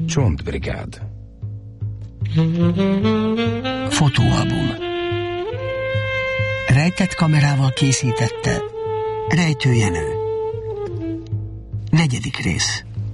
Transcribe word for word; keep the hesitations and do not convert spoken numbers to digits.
Csontbrigád. Fotóalbum. Rejtett kamerával készítette Rejtő Jenő. Negyedik rész.